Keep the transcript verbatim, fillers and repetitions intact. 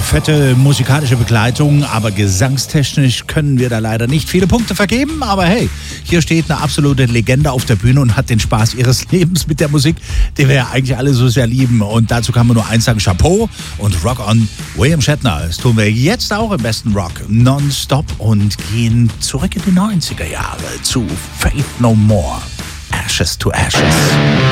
fette musikalische Begleitung, aber gesangstechnisch können wir da leider nicht viele Punkte vergeben. Aber hey, hier steht eine absolute Legende auf der Bühne und hat den Spaß ihres Lebens mit der Musik, die wir ja eigentlich alle so sehr lieben. Und dazu kann man nur eins sagen, Chapeau und Rock on, William Shatner. Das tun wir jetzt auch im besten Rock nonstop und gehen zurück in die neunziger Jahre zu Faith No More, Ashes to Ashes.